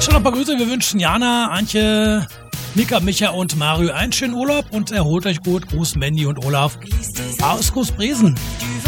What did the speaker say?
schon ein paar Grüße. Wir wünschen Jana, Antje, Mika, Micha und Mario einen schönen Urlaub und erholt euch gut. Gruß Mandy und Olaf aus Großbresen.